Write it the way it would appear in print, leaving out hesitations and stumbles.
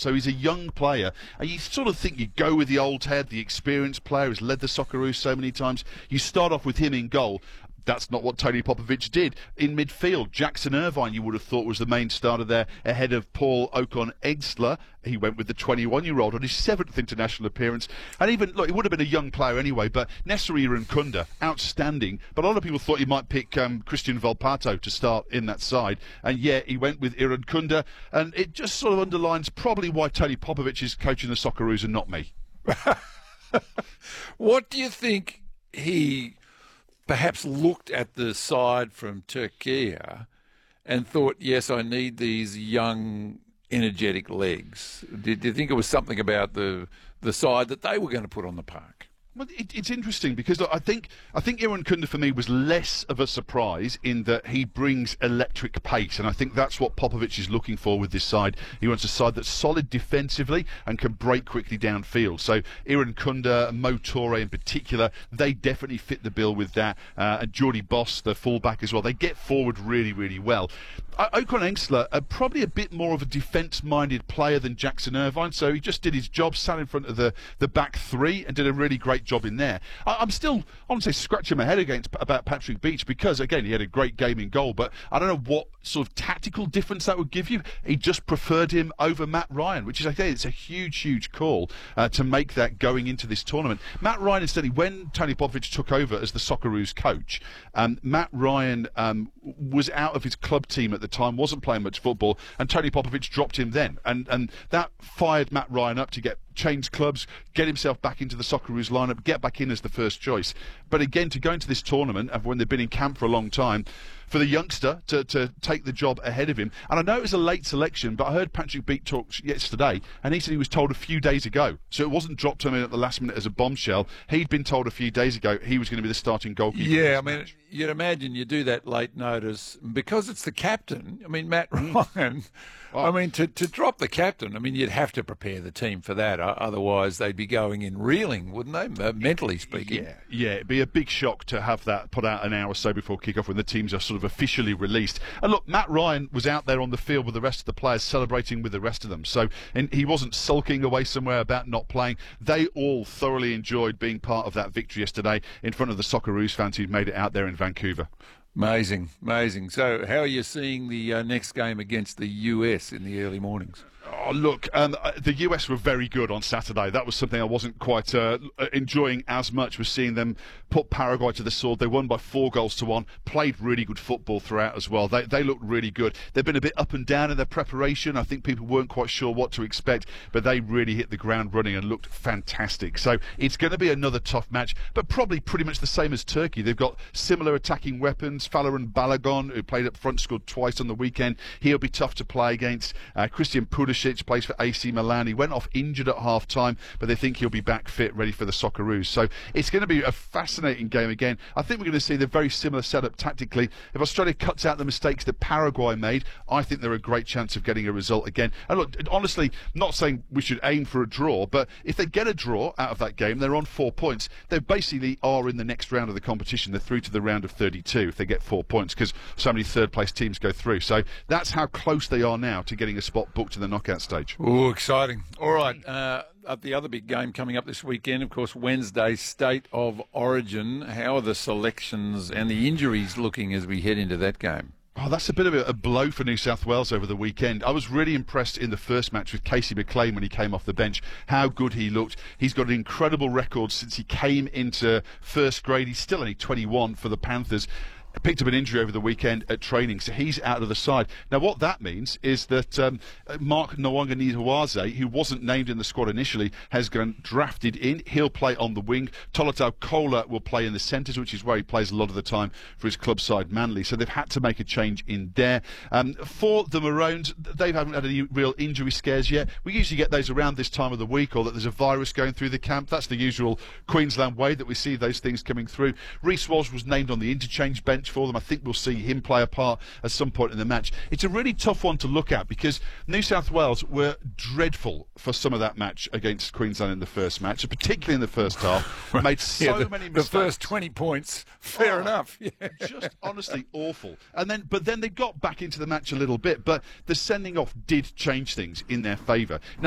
So he's a young player, and you sort of think you go with the old head, the experienced player who's led the Socceroos so many times. You start off with him in goal. That's not what Tony Popovich did. In midfield, Jackson Irvine, you would have thought, was the main starter there ahead of Paul Okon-Egsler. He went with the 21-year-old on his 7th international appearance. And even, look, he would have been a young player anyway, but Nesri Irankunda, outstanding. But a lot of people thought he might pick Christian Volpato to start in that side. And yeah, he went with Irankunda. And it just sort of underlines probably why Tony Popovich is coaching the Socceroos and not me. What do you think he perhaps looked at the side from Turkey and thought, yes, I need these young, energetic legs? Did you think it was something about the side that they were going to put on the park? Well, it's interesting because look, I think Irankunda for me was less of a surprise in that he brings electric pace, and I think that's what Popovich is looking for with this side. He wants a side that's solid defensively and can break quickly downfield. So Irankunda, Mo Toure in particular, they definitely fit the bill with that. And Jordi Boss, the fullback as well, they get forward really, really well. Okon-Egsler, probably a bit more of a defence-minded player than Jackson Irvine, so he just did his job, sat in front of the back three and did a really great job in there. I'm still, honestly, scratching my head about Patrick Beach because, again, he had a great game in goal, but I don't know what sort of tactical difference that would give you. He just preferred him over Matt Ryan, which is, I think, it's a huge, huge call to make that going into this tournament. Matt Ryan, instead, when Tony Popovich took over as the Socceroos coach, Matt Ryan was out of his club team at the time, wasn't playing much football, and Tony Popovich dropped him then, and that fired Matt Ryan up to change clubs, get himself back into the Socceroos lineup, get back in as the first choice. But again, to go into this tournament, when they've been in camp for a long time, for the youngster to take the job ahead of him. And I know it was a late selection, but I heard Patrick Beach talk yesterday, and he said he was told a few days ago. So it wasn't dropped on him at the last minute as a bombshell. He'd been told a few days ago he was going to be the starting goalkeeper. Yeah, I mean, you'd imagine you do that late notice because it's the captain. I mean, Matt Ryan. I mean, to drop the captain, I mean, you'd have to prepare the team for that. Otherwise, they'd be going in reeling, wouldn't they, mentally speaking? Yeah, it'd be a big shock to have that put out an hour or so before kick-off when the teams are sort of officially released. And look, Matt Ryan was out there on the field with the rest of the players, celebrating with the rest of them. So and he wasn't sulking away somewhere about not playing. They all thoroughly enjoyed being part of that victory yesterday in front of the Socceroos fans who'd made it out there in Vancouver. Amazing. So how are you seeing the next game against the US in the early mornings? Oh, look, the US were very good on Saturday. That was something I wasn't quite enjoying as much, was seeing them put Paraguay to the sword. They won by 4-1, played really good football throughout as well. They looked really good. They've been a bit up and down in their preparation. I think people weren't quite sure what to expect, but they really hit the ground running and looked fantastic. So it's going to be another tough match, but probably pretty much the same as Turkey. They've got similar attacking weapons. Falarin Balogun, who played up front, scored twice on the weekend. He'll be tough to play against. Christian Pulisic plays for AC Milan. He went off injured at half-time, but they think he'll be back fit, ready for the Socceroos. So it's going to be a fascinating game again. I think we're going to see the very similar setup tactically. If Australia cuts out the mistakes that Paraguay made, I think they're a great chance of getting a result again. And look, honestly, not saying we should aim for a draw, but if they get a draw out of that game, they're on 4 points. They basically are in the next round of the competition. They're through to the round of 32 if they get 4 points, because so many third-place teams go through. So that's how close they are now to getting a spot booked to the knockout stage. Oh, exciting. All right. The other big game coming up this weekend, of course, Wednesday, State of Origin. How are the selections and the injuries looking as we head into that game? Oh, that's a bit of a blow for New South Wales over the weekend. I was really impressed in the first match with Casey McLean when he came off the bench, how good he looked. He's got an incredible record since he came into first grade. He's still only 21 for the Panthers. Picked up an injury over the weekend at training, so he's out of the side. Now, what that means is that Mark Nwanga-Nitawaze, who wasn't named in the squad initially, has gone drafted in. He'll play on the wing. Tolotau Kola will play in the centres, which is where he plays a lot of the time for his club side, Manly. So they've had to make a change in there. For the Maroons, they haven't had any real injury scares yet. We usually get those around this time of the week, or that there's a virus going through the camp. That's the usual Queensland way that we see those things coming through. Reece Walsh was named on the interchange bench for them. I think we'll see him play a part at some point in the match. It's a really tough one to look at because New South Wales were dreadful for some of that match against Queensland in the first match, particularly in the first half. Made so many mistakes. The first 20 points, fair enough. Yeah. Just honestly awful. But then they got back into the match a little bit, but the sending off did change things in their favour.